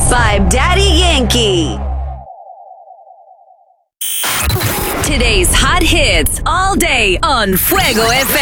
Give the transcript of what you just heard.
by Daddy Yankee. Today's hot hits all day on Fuego FM.